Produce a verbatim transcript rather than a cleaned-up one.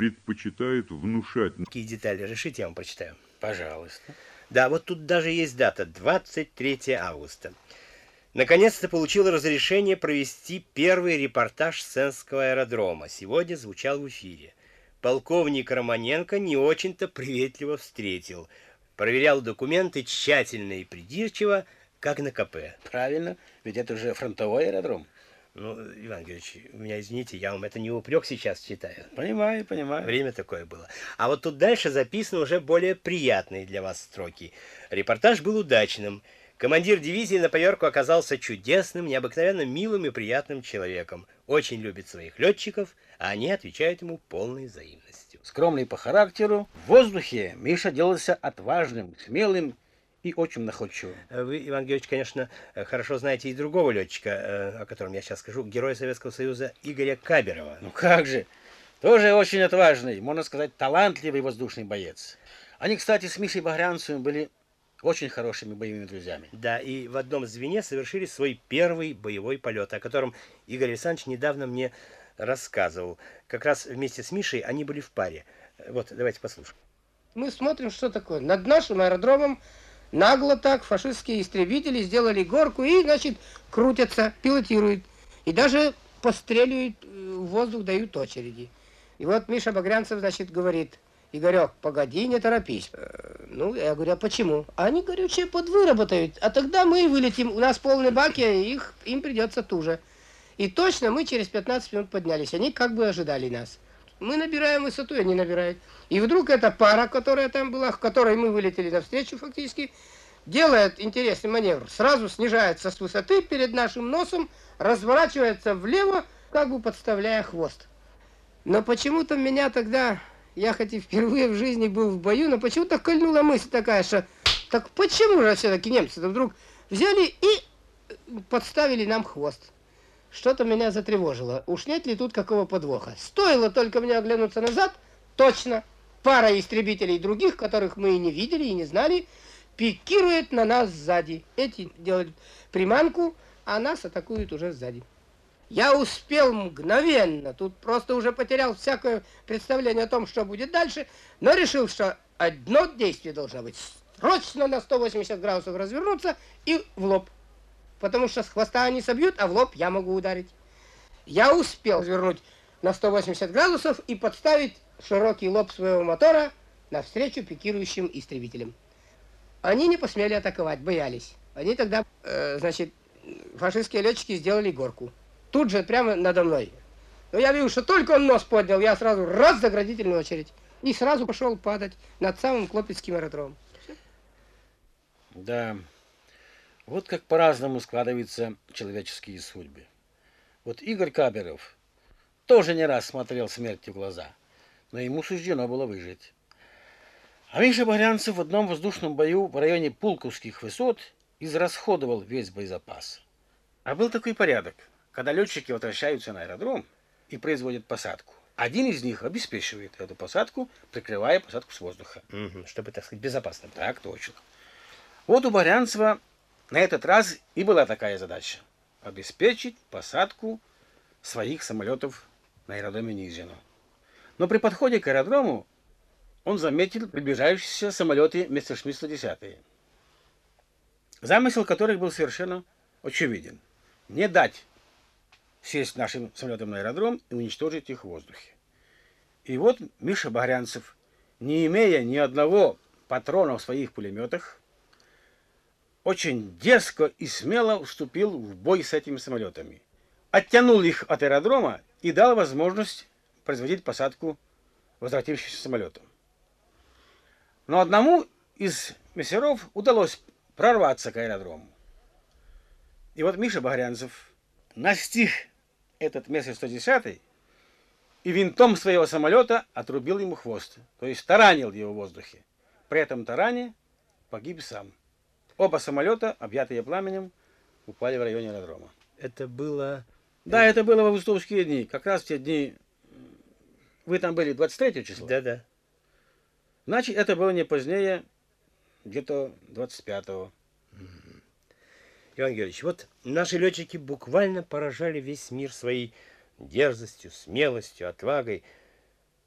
предпочитает внушать. Какие детали решите, я вам прочитаю. Пожалуйста. Да, вот тут даже есть дата, двадцать третье августа. Наконец-то получил разрешение провести первый репортаж с Сенского аэродрома. Сегодня звучал в эфире. Полковник Романенко не очень-то приветливо встретил. Проверял документы тщательно и придирчиво, как на ка пэ. Правильно, ведь это же фронтовой аэродром. Ну, Иван Георгиевич, вы меня извините, я вам это не упрек сейчас читаю. Понимаю, понимаю. Время такое было. А вот тут дальше записаны уже более приятные для вас строки. Репортаж был удачным. Командир дивизии на поверку оказался чудесным, необыкновенно милым и приятным человеком. Очень любит своих летчиков, а они отвечают ему полной взаимностью. Скромный по характеру, в воздухе Миша делался отважным, смелым и очень находчивым. Вы, Иван Георгиевич, конечно, хорошо знаете и другого летчика, о котором я сейчас скажу, героя Советского Союза Игоря Каберова. Ну как же, тоже очень отважный, можно сказать, талантливый воздушный боец. Они, кстати, с Мишей Багрянцевым были очень хорошими боевыми друзьями. Да, и в одном звене совершили свой первый боевой полет, о котором Игорь Александрович недавно мне рассказывал. Как раз вместе с Мишей они были в паре. Вот, давайте послушаем. Мы смотрим, что такое. Над нашим аэродромом нагло так фашистские истребители сделали горку и, значит, крутятся, пилотируют. И даже постреливают в воздух, дают очереди. И вот Миша Багрянцев, значит, говорит: Игорек, погоди, не торопись. Ну, я говорю, а почему? Они, говорю, че подвыработают, а тогда мы вылетим, у нас полные баки, их, им придется туже. И точно мы через пятнадцать минут поднялись, они как бы ожидали нас. Мы набираем высоту, они набирают. И вдруг эта пара, которая там была, в которой мы вылетели навстречу фактически, делает интересный маневр. Сразу снижается с высоты перед нашим носом, разворачивается влево, как бы подставляя хвост. Но почему-то меня тогда... Я хоть и впервые в жизни был в бою, но почему-то кольнула мысль такая, что так почему же все-таки немцы-то вдруг взяли и подставили нам хвост? Что-то меня затревожило. Уж нет ли тут какого подвоха? Стоило только мне оглянуться назад, точно, пара истребителей других, которых мы и не видели, и не знали, пикирует на нас сзади. Эти делают приманку, а нас атакуют уже сзади. Я успел мгновенно, тут просто уже потерял всякое представление о том, что будет дальше, но решил, что одно действие должно быть: срочно на сто восемьдесят градусов развернуться и в лоб. Потому что с хвоста они собьют, а в лоб я могу ударить. Я успел развернуть на сто восемьдесят градусов и подставить широкий лоб своего мотора навстречу пикирующим истребителям. Они не посмели атаковать, боялись. Они тогда, э, значит, фашистские летчики сделали горку. Тут же, прямо надо мной. Но я вижу, что только он нос поднял, я сразу раз заградительную очередь. И сразу пошел падать над самым Клопецким аэродромом. Да, вот как по-разному складываются человеческие судьбы. Вот Игорь Каберов тоже не раз смотрел смерти в глаза, но ему суждено было выжить. А Миша Багрянцев в одном воздушном бою в районе Пулковских высот израсходовал весь боезапас. А был такой порядок. Когда летчики возвращаются на аэродром и производят посадку, один из них обеспечивает эту посадку, прикрывая посадку с воздуха. Угу, чтобы, так сказать, безопасно было. Так точно. Вот у Багрянцева на этот раз и была такая задача – обеспечить посадку своих самолетов на аэродроме Низино. Но при подходе к аэродрому он заметил приближающиеся самолеты Мессершмитт сто десять, замысел которых был совершенно очевиден – не дать сесть нашим самолетам на аэродром и уничтожить их в воздухе. И вот Миша Багрянцев, не имея ни одного патрона в своих пулеметах, очень дерзко и смело вступил в бой с этими самолетами. Оттянул их от аэродрома и дал возможность производить посадку возвратившимся самолетам. Но одному из мессеров удалось прорваться к аэродрому. И вот Миша Багрянцев настиг этот Мессер сто десять и винтом своего самолета отрубил ему хвост, то есть таранил его в воздухе. При этом таране погиб сам. Оба самолета, объятые пламенем, упали в районе аэродрома. Это было... Да, это было в августовские дни. Как раз в те дни... Вы там были двадцать третьего числа? Да-да. Значит, это было не позднее, где-то двадцать пятого. Иван Георгиевич, вот наши летчики буквально поражали весь мир своей дерзостью, смелостью, отвагой.